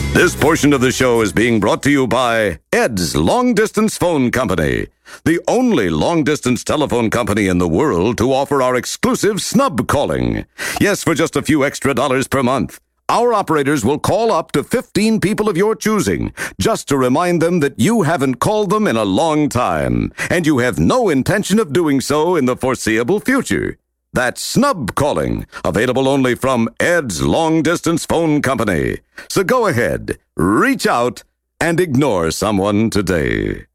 This portion of the show is being brought to you by Ed's Long Distance Phone Company, the only long-distance telephone company in the world to offer our exclusive snub calling. Yes, for just a few extra dollars per month. Our operators will call up to 15 people of your choosing, just to remind them that you haven't called them in a long time, and you have no intention of doing so in the foreseeable future. That's snub calling, available only from Ed's Long Distance Phone Company. So go ahead, reach out, and ignore someone today.